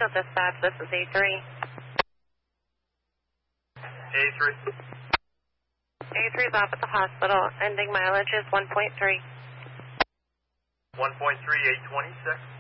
Central Dispatch, this is A3. A3. A3 is off at the hospital. Ending mileage is 1.3. 1.3, 826.